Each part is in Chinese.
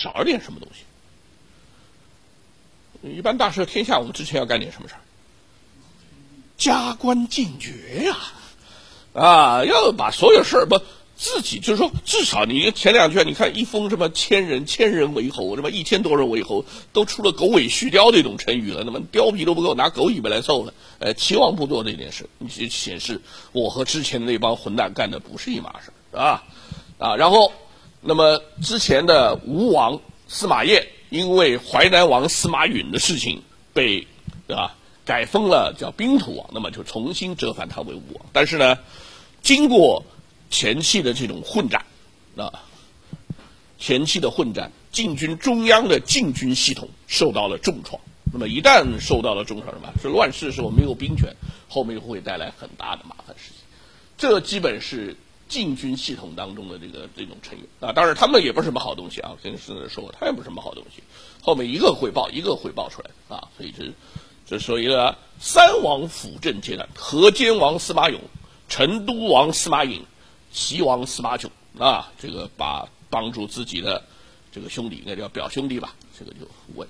少了点什么东西。一般大赦天下，我们之前要干点什么事儿？加官进爵呀，要把所有事儿自己就是说，至少你前两卷，你看一封什么千人为侯，什么1000多人为侯，都出了狗尾续貂这种成语了，那么貂皮都不够，拿狗尾巴来凑了。齐王不做这件事，你就显示我和之前的那帮混蛋干的不是一码事然后，那么之前的吴王司马炎，因为淮南王司马允的事情被改封了叫兵土王，那么就重新折返他为吴王。但是呢，经过前期的这种混战晋军中央的禁军系统受到了重创。那么一旦受到了重创，什么是乱世的时候没有兵权，后面会带来很大的麻烦事情。这基本是禁军系统当中的这种成员当然他们也不是什么好东西跟说他也不是什么好东西，后面一个汇报出来所以这所以呢，三王辅政阶段，河间王司马永、成都王司马颖、齐王司马炯这个帮助自己的这个兄弟，应该叫表兄弟吧，这个就问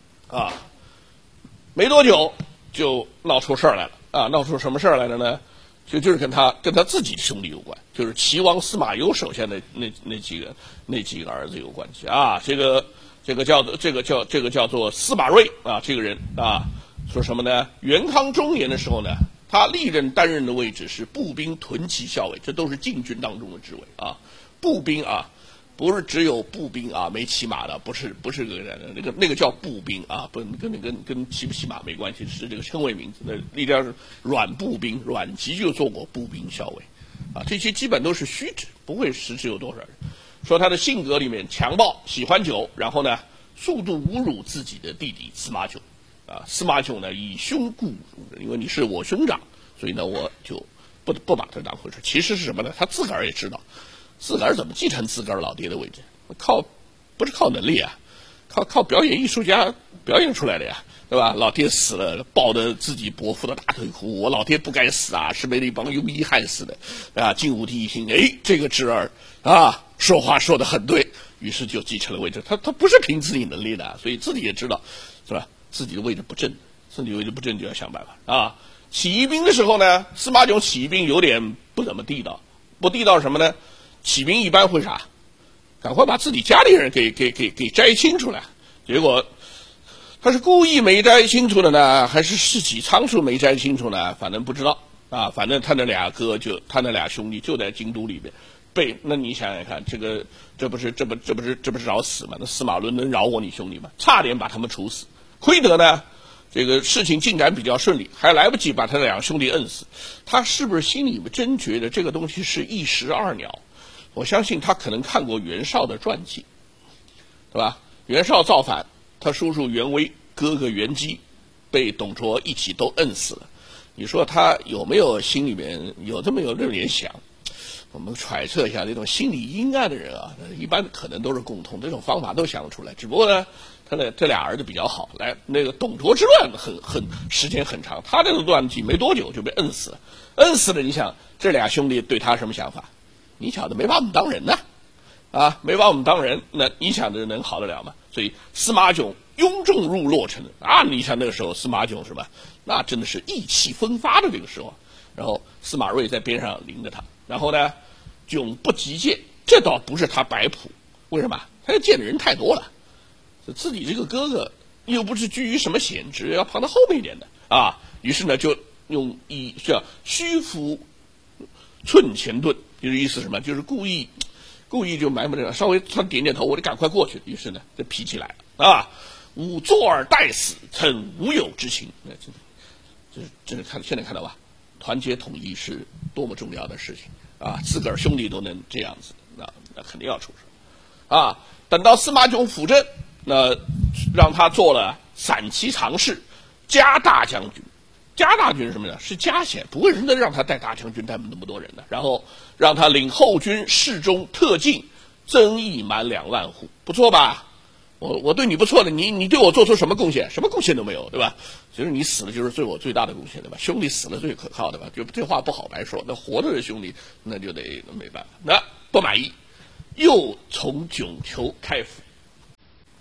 没多久就闹出事儿来了闹出什么事儿来了呢？就是跟他自己兄弟有关，就是齐王司马攸手下的那几个儿子有关系这个叫做司马睿这个人说什么呢？元康中年的时候呢，他历任担任的位置是步兵屯骑校尉，这都是禁军当中的职位步兵不是只有步兵没骑马的，不是那个叫步兵不跟骑不骑马没关系，是这个称谓名字。那历代是阮步兵，阮籍就做过步兵校尉这些基本都是虚职，不会实质有多少人。说他的性格里面强暴，喜欢酒，然后呢数度侮辱自己的弟弟司马炯司马炯呢以兄故，因为你是我兄长，所以呢我就不把他当回事。其实是什么呢？他自个儿也知道，自个儿怎么继承自个儿老爹的位置？不是靠能力靠表演艺术家表演出来的呀，对吧？老爹死了，抱着自己伯父的大腿哭，我老爹不该死是被那帮庸医害死的晋武帝一听，这个侄儿说话说得很对，于是就继承了位置。他不是凭自己能力的，所以自己也知道，是吧？自己的位置不正就要想办法起义兵的时候呢，司马炯起义兵有点不怎么地道，不地道什么呢？起兵一般会啥？赶快把自己家里人给摘清楚了。结果他是故意没摘清楚的呢，还是士气仓促没摘清楚呢？反正不知道反正他那俩兄弟就在京都里面那你想想看，这不是找死吗？那司马伦能饶过你兄弟吗？差点把他们处死。亏得呢这个事情进展比较顺利，还来不及把他两兄弟摁死。他是不是心里面真觉得这个东西是一石二鸟？我相信他可能看过袁绍的传记，对吧？袁绍造反，他叔叔袁威、哥哥袁基被董卓一起都摁死了。你说他有没有心里面有这么联想？我们揣测一下，这种心理阴暗的人一般可能都是共通，这种方法都想得出来。只不过呢，他的这俩儿子比较好，那个董卓之乱时间很长，他这个乱纪没多久就被摁死了。摁死了，你想这俩兄弟对他什么想法？你小子没把我们当人呢没把我们当人，那你想这能好得了吗？所以司马炯拥众入洛城你想那个时候司马炯是吧？那真的是意气风发的这个时候然后司马睿在边上领着他，然后呢炯不及见，这倒不是他摆谱，为什么？他见的人太多了，自己这个哥哥又不是居于什么显职，要跑到后面一点的于是呢就用叫虚浮寸前盾，就是意思什么？就是故意就埋没着，稍微他点点头，我就赶快过去。于是呢，这脾气来了吾坐而待死，曾无有之情。这是现在看到吧？团结统一是多么重要的事情自个儿兄弟都能这样子，那肯定要出事等到司马炯辅政，那让他做了散骑常侍、加大将军。加大军是什么呢？是加衔，不会真的让他带大将军带那么多人的。然后让他领后军侍中特进，增邑满2万户，不错吧？我对你不错的，你对我做出什么贡献？什么贡献都没有，对吧？其实你死了就是对我最大的贡献，对吧？兄弟死了最可靠的吧？就这话不好白说，那活着的兄弟那就得没办法。那不满意，又从囧求开府。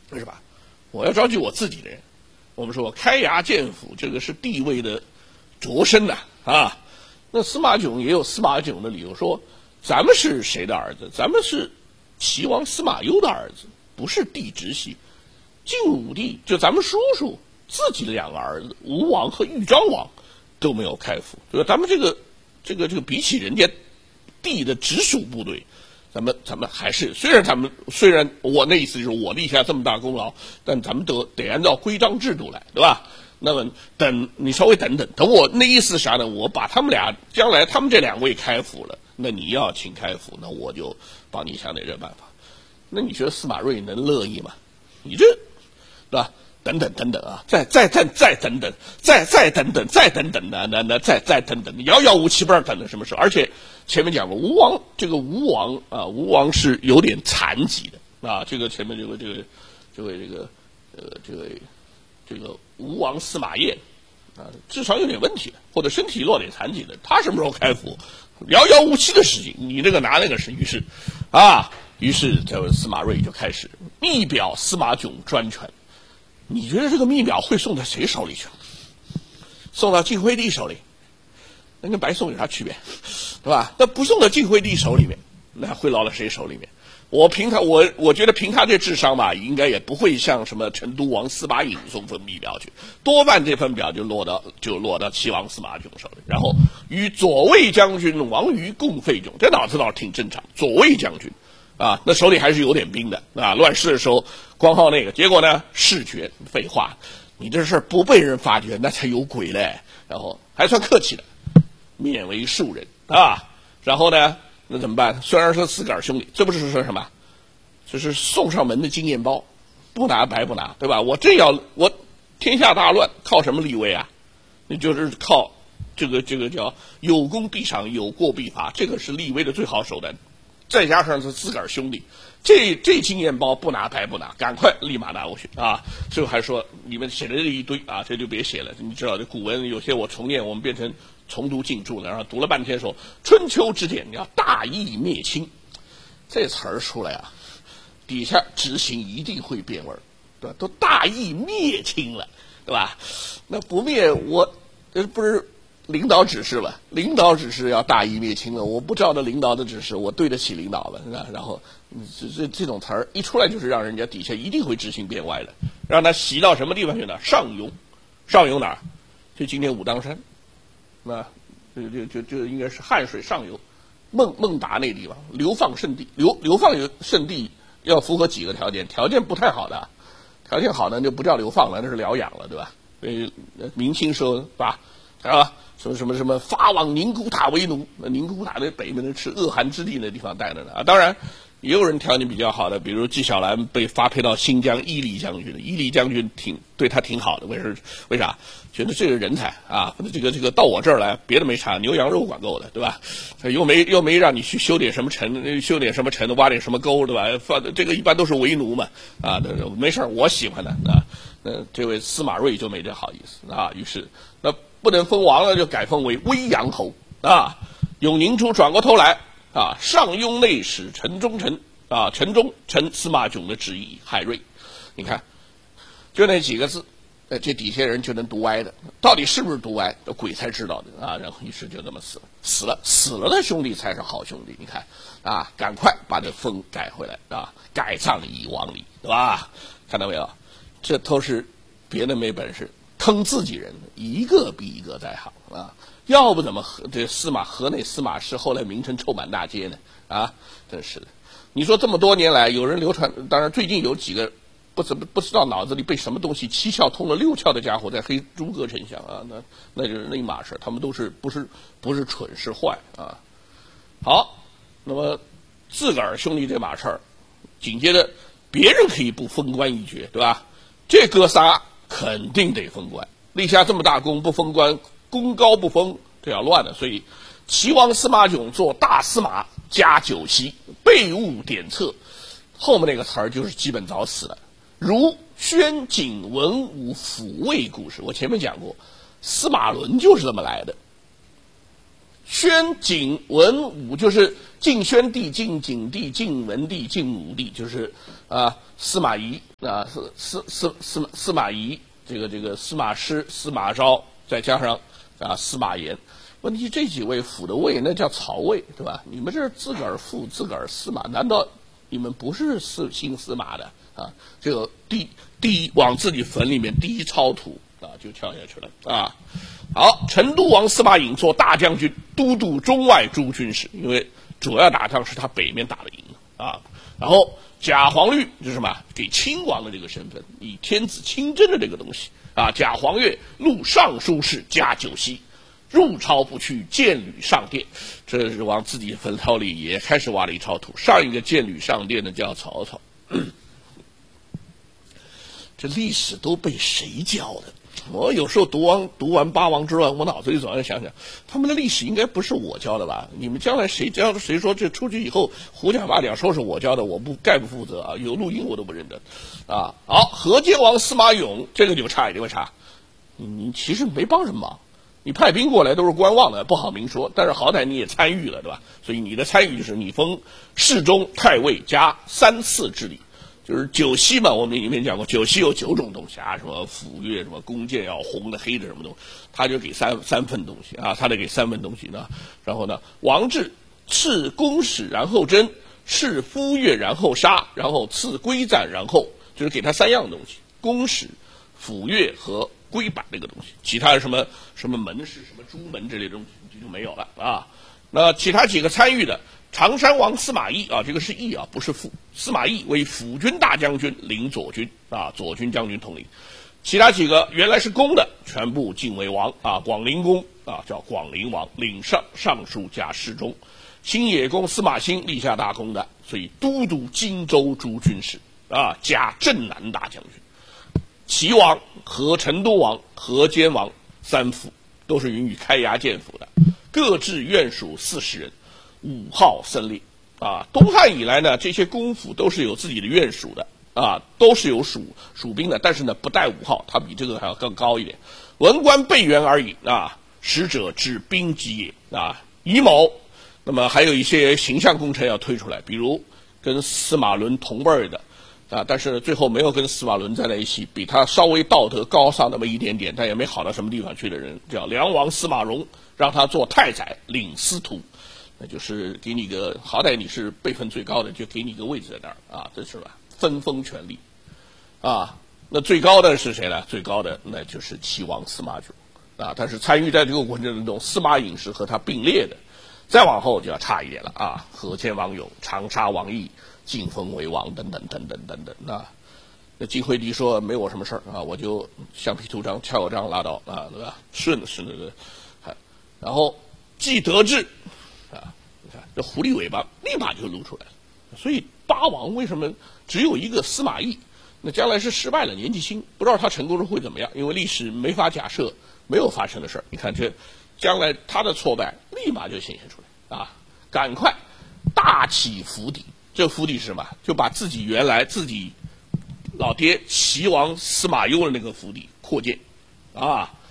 是吧？我要召集我自己的人。我们说开衙建府，这个是地位的擢升呐啊。那司马囧也有司马囧的理由说，咱们是谁的儿子？咱们是齐王司马攸的儿子，不是帝直系。晋武帝就咱们叔叔自己的两个儿子吴王和豫章王都没有开府，就是咱们这个比起人家帝的直属部队，咱们还是虽然我那意思就是我立下这么大功劳，但咱们得按照规章制度来，对吧？那么你稍微等我那意思是啥呢？我把他们俩将来他们这两位开府了，那你要请开府，那我就帮你想点这办法。那你觉得司马睿能乐意吗？你这对吧？等等啊，再等等，再等等，再等等，遥遥无期，不知道等到什么时候。而且前面讲过，吴王是有点残疾的啊。这个前面这个吴王司马炎啊，智商有点问题的，或者身体落点残疾的，他什么时候开府？遥遥无期的事情，你这个拿那个是，于是这位司马睿就开始密表司马囧专权。你觉得这个密表会送到谁手里去？送到晋惠帝手里，那跟白送有啥区别？对吧？那不送到晋惠帝手里面，那会落到谁手里面？我觉得凭他这智商吧，应该也不会像什么成都王司马颖送份密表去，多半这份表就落到齐王司马囧手里，然后与左卫将军王瑜共废囧，这脑子倒是挺正常。左卫将军啊，那手里还是有点兵的啊。乱世的时候光靠那个，结果呢弑爵，废话，你这事不被人发觉那才有鬼嘞。然后还算客气的，免为庶人啊。然后呢，那怎么办？虽然说自个儿兄弟，这不是说什么？这是送上门的经验包，不拿白不拿，对吧？我天下大乱，靠什么立威啊？那就是靠这个叫有功必赏，有过必罚，这个是立威的最好手段。再加上是自个儿兄弟，这经验包不拿白不拿，赶快立马拿过去啊！最后还说你们写的这一堆啊，这就别写了。你知道这古文有些我重念，我们变成重读禁注了，然后读了半天说春秋之典，你要大义灭亲，这词儿出来啊，底下执行一定会变味儿，对吧？都大义灭亲了，对吧？那不灭我这不是领导指示吧？领导指示要大义灭亲了，我不照着领导的指示，我对得起领导吧？是吧？然后这种词儿一出来，就是让人家底下一定会执行变歪的，让他洗到什么地方去呢？上游哪儿？就今天武当山，那就应该是汉水上游，孟达那地方流放圣地，流放圣地要符合几个条件？条件不太好的，条件好的就不叫流放了，那是疗养了，对吧？所以明清时候吧，啊。什么发往宁古塔为奴，宁古塔那北面的是恶寒之地那地方待着呢啊。当然也有人条件比较好的，比如纪晓岚被发配到新疆伊犁将军，伊犁将军对他挺好的，为啥？觉得这个人才啊，这个到我这儿来，别的没差，牛羊肉管够的，对吧？又没让你去修点什么城，挖点什么沟，对吧？这个一般都是为奴嘛啊，没事我喜欢的啊。这位司马睿就没这好意思啊，于是那不能封王了，就改封为威阳侯啊。永宁初转过头来啊，上庸内史陈忠啊，陈司马囧的旨意害睿，你看就那几个字，这底下人就能读歪的，到底是不是读歪，鬼才知道的啊。然后于是就这么死了的兄弟才是好兄弟，你看啊，赶快把这封改回来啊，改葬以亡礼，对吧？看到没有？这都是别的没本事，坑自己人，一个比一个在行啊！要不怎么这河内司马氏后来名称臭满大街呢？啊，真是的！你说这么多年来，有人流传，当然最近有几个不知道脑子里被什么东西七窍通了六窍的家伙在黑诸葛丞相啊，那就是那一码事，他们都是不是蠢是坏啊。好，那么自个儿兄弟这码事儿，紧接着别人可以不封官一爵，对吧？这哥仨肯定得封官，立下这么大功不封官，功高不封，这要乱的。所以齐王司马囧做大司马加9席，备务典策，后面那个词儿就是基本早死了。如宣景文武抚慰故事，我前面讲过，司马伦就是这么来的。 宣景文武就是晋宣帝、晋景帝、晋文帝、晋武帝，就是司马懿啊，司马懿，这个司马师、司马昭，再加上司马炎。问题这几位辅的位那叫曹魏，对吧？你们这是自个儿辅自个儿司马，难道你们不是姓司马的啊？这个第往自己坟里面第一抄土就跳下去了啊！好，成都王司马颖做大将军，都督中外诸军事，因为主要打仗是他北面打的赢啊。然后假黄闾就是什么？给亲王的这个身份，以天子亲政的这个东西啊。假黄钺录尚书事，加九锡。入朝不去，建履上殿，这是往自己坟头里也开始挖了一抄土。上一个建履上殿的叫曹操，这历史都被谁教的？我有时候读完八王之乱，我脑子里总要想想，他们的历史应该不是我教的吧？你们将来谁教的？谁说这出去以后胡讲八讲说是我教的，我概不负责啊！有录音我都不认得啊！好，河间王司马勇这个就差一点，为啥？你其实没帮什么忙。你派兵过来都是观望的，不好明说，但是好歹你也参与了，对吧？所以你的参与就是你封侍中、太尉加3次治理，就是九锡嘛。我们里面讲过，九锡有9种东西啊，什么斧钺、什么弓箭要红的、黑的什么东西，他就给三份东西啊，他得给3份东西呢。然后呢，王志赐公使，然后征；赐夫乐，然后杀；然后赐归赞，然后就是给他3样东西：公使、斧钺和龟板这个东西，其他的什么门市、什么朱门之类的东西就没有了啊。那其他几个参与的，常山王司马懿啊，这个是懿啊，不是傅。司马懿为辅军大将军，领左军啊，左军将军统领。其他几个原来是公的，全部晋为王啊。广陵公啊，叫广陵王，领尚书加侍中。新野公司马欣立下大功的，所以都督荆州诸军事啊，加镇南大将军。齐王和成都王、河间王3府都是允许开衙建府的，各置院属40人，5号僧列啊。东汉以来呢，这些公府都是有自己的院属的啊，都是有属兵的，但是呢不带5号，它比这个还要更高一点。文官备员而已啊，使者治兵机也啊。乙卯，那么还有一些形象工程要推出来，比如跟司马伦同辈儿的。但是最后没有跟司马伦在一起，比他稍微道德高尚那么一点点，但也没好到什么地方去的人，叫梁王司马荣，让他做太宰，领司徒，那就是给你个好歹你是辈分最高的，就给你个位置在那儿啊，这是吧？分封权力啊。那最高的是谁呢？最高的那就是齐王司马祖啊。但是参与在这个过程中，司马颖是和他并列的。再往后就要差一点了啊，河间王勇、长沙王毅。晋封为王等等啊。那晋惠帝说没我什么事儿啊，我就橡皮图章敲个章拉倒啊，对吧？顺的是那个，然后既得志啊，你看这狐狸尾巴立马就露出来了。所以八王为什么只有一个司马懿？那将来是失败了，年纪轻，不知道他成功时会怎么样，因为历史没法假设没有发生的事儿。你看这将来他的挫败立马就显现出来啊，赶快大起府邸。这府邸是什么？就把自己原来自己老爹齐王司马攸的那个府邸扩建，啊，